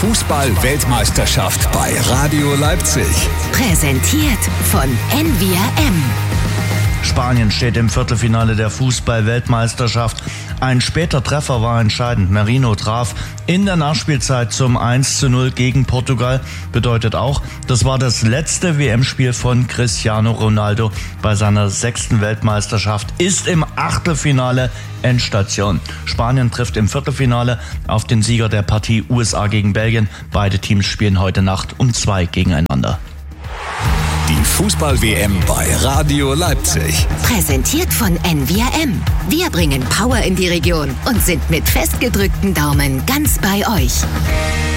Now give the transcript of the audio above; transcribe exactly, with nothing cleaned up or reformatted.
Fußball-Weltmeisterschaft bei Radio Leipzig. Präsentiert von N V R M. Spanien steht im Viertelfinale der Fußball-Weltmeisterschaft. Ein später Treffer war entscheidend. Merino traf in der Nachspielzeit zum eins zu null gegen Portugal. Bedeutet auch, das war das letzte W M-Spiel von Cristiano Ronaldo bei seiner sechsten Weltmeisterschaft. Ist im Achtelfinale Endstation. Spanien trifft im Viertelfinale auf den Sieger der Partie U S A gegen Belgien. Beide Teams spielen heute Nacht um zwei gegeneinander. Die Fußball-W M bei Radio Leipzig. Präsentiert von N V R M. Wir bringen Power in die Region und sind mit festgedrückten Daumen ganz bei euch.